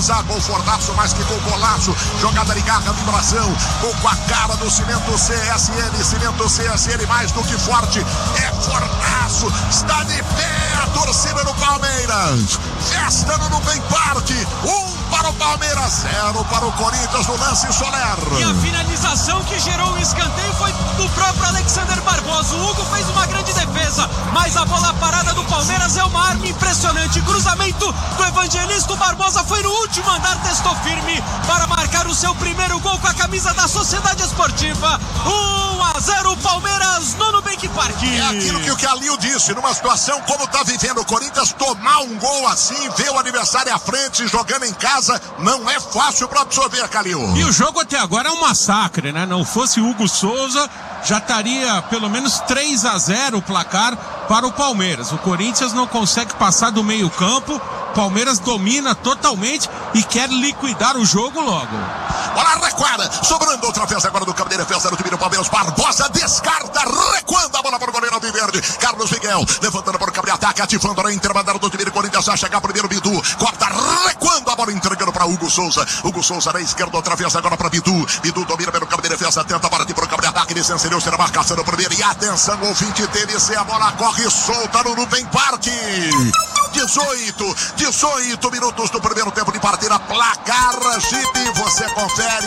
Gol fordaço, mais que gol golaço, jogada de garra, vibração, gol com a cara do Cimento CSN, Cimento CSN mais do que forte, é fordaço, está de pé a torcida do Palmeiras, festa no Nubem Parque, 1 para o Palmeiras, 0 para o Corinthians no lance Soler. E a finalização que gerou um escanteio foi do próprio Alexander Barbosa. O Hugo fez uma grande defesa, mas a bola parada do Palmeiras é uma arma impressionante. Cruzamento do Evangelista, o Barbosa foi no último andar, testou firme para marcar o seu primeiro gol com a camisa da Sociedade Esportiva. 1-0 Palmeiras no Nubank Park. É aquilo que o Calil disse, numa situação como está vivendo o Corinthians, tomar um gol assim, ver o adversário à frente, jogando em casa, não é fácil para absorver, Calil. E o jogo até agora é um massacre, né? Não fosse Hugo Souza, já estaria pelo menos 3-0 o placar para o Palmeiras. O Corinthians não consegue passar do meio campo, Palmeiras domina totalmente e quer liquidar o jogo logo. Bola recuada, sobrando outra vez agora do campo de defesa do time do Palmeiras. Barbosa descarta, recuando a bola para o goleiro Alviverde. Carlos Miguel levantando para o campo de ataque, ativando a intermediária do time do Corinthians. Vai chegar primeiro Bidu, corta, recuando a bola, entregando para Hugo Souza. Hugo Souza na esquerda, outra vez agora para Bidu. Bidu domina pelo campo de defesa, tenta partir para o campo de ataque. Licenciou ser a marcação do primeiro. E atenção, ouvinte TNC, a bola corre solta no Nubem Parque. 18 minutos do primeiro tempo de partida. Placar Jeep, você confere.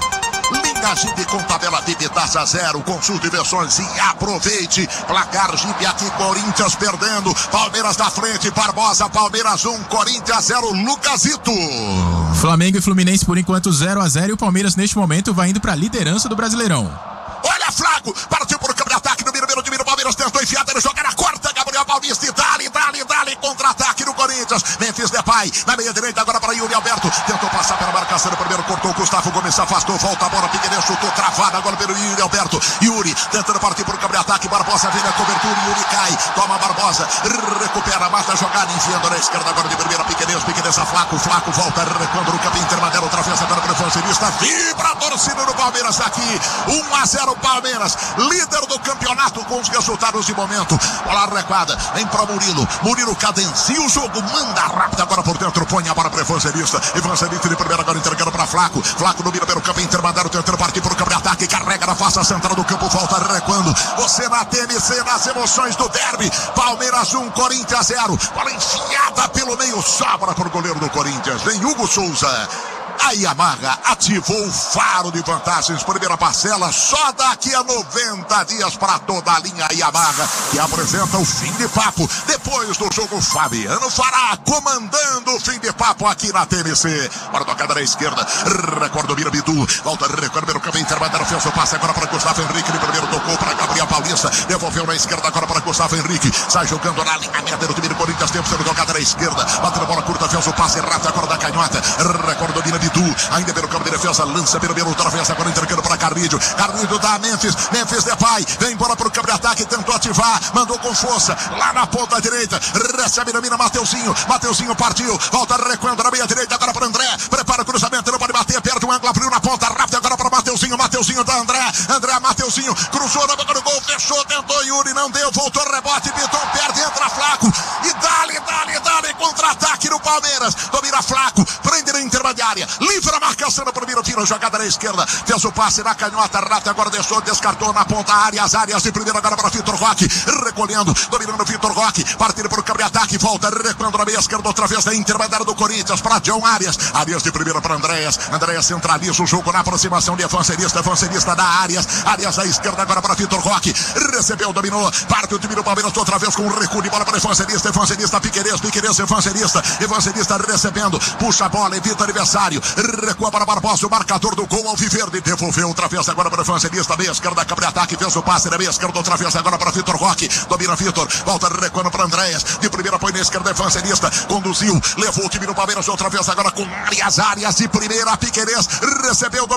Linha Jeep com tabela VIP, taxa 0. Consulte versões e aproveite. Placar Jeep aqui, Corinthians perdendo. Palmeiras na frente, Barbosa. Palmeiras 1, Corinthians 0. Lucasito. Flamengo e Fluminense por enquanto 0-0 e o Palmeiras neste momento vai indo para a liderança do Brasileirão. Olha, Flaco, partiu por campo de ataque no primeiro time do Palmeiras, tentou enfiar, ele joga na corta, Gabriel Paulista e dali, contra-ataque no Corinthians. Memphis Depay, na meia direita agora para Yuri Alberto, tentou passar pela marcação no primeiro, cortou, Gustavo Gomes se afastou, volta a bola, Piqueires chutou, travada agora pelo Yuri Alberto. Yuri tentando partir por campo de ataque, Barbosa vem na cobertura, Yuri cai, toma Barbosa, recupera, mata a jogada, enfiando na esquerda agora de primeira, Piqueires a Flaco volta, recuando no campo intermediário, outra vez agora para o Evangelista, vibra a torcida do Palmeiras aqui, 1-0 Palmeiras, líder do campeonato com os resultados de momento. Bola recuada, vem para Murilo cadencia o jogo, manda rápido agora por dentro, põe a bola para o Evangelista de primeira agora entregando para Flaco domina pelo campo intermediário, tentando partir para o campo de ataque, carrega na face central do campo, volta recuando, você na TNC, nas emoções do derby, Palmeiras 1, Corinthians 0, bola enfiada pelo meio, sobra para o goleiro do Corinthians, vem Hugo Souza. A Yamaha ativou o faro de vantagens, primeira parcela, só daqui a 90 dias para toda a linha Yamaha, que apresenta o fim de papo. Depois do jogo, Fabiano Fará comandando o fim de papo aqui na TNC. Para a tocada na esquerda, recorda o Bidu, volta a recorrer pelo caminho intermediário, fez o passe agora para Gustavo Henrique, ele primeiro tocou para Gabriel Paulista, devolveu na esquerda agora para Gustavo Henrique, sai jogando na linha média do time do Corinthians, tempo sendo tocada na esquerda, batendo a bola curta, fez o passe errado agora da canhota, recorda o Bidu, ainda pelo campo de defesa, lança pelo meio, outra vez agora entregando para Carrilho dá Memphis Depay, vem bola para o campo de ataque, tentou ativar, mandou com força, lá na ponta direita, recebe na mina Mateuzinho partiu, volta recuando na meia direita, agora para André, prepara o cruzamento, não pode bater, perde o ângulo, abriu na ponta, rápido agora para Mateuzinho da André, Mateuzinho, cruzou na boca do gol, fechou, tentou Yuri, não deu, voltou, rebote, Piton perde, entra Flaco, e dali, contra-ataque no Palmeiras, domina Flaco, prende na intermediária, livra a marcação no primeiro tiro, jogada na esquerda, fez o passe na canhota, rápido agora deixou, descartou na ponta, áreas de primeira agora para Vitor Roque, recolhendo, dominando Vitor Roque, partindo para o campo de ataque, volta, recuando na meia esquerda, outra vez na intermediária do Corinthians, para John Arias de primeira para Andréas centraliza o jogo na aproximação de Evangelista da Arias da esquerda agora para Vitor Roque, recebeu, dominou, parte o time do Palmeiras outra vez com o recuo de bola para Evangelista, Piqueires, Evangelista recebendo, puxa a bola, evita adversário, recua para Barbosa, o marcador do gol Alviverde, devolveu outra vez agora para o Evangelista, meia esquerda, campo de ataque, fez o passe na meia esquerda, outra vez agora para Vitor Roque, domina Vitor, volta recuando para Andréas, de primeira põe na esquerda, Evangelista, conduziu, levou o time do Palmeiras outra vez agora com áreas de primeira, Piqueires, recebeu,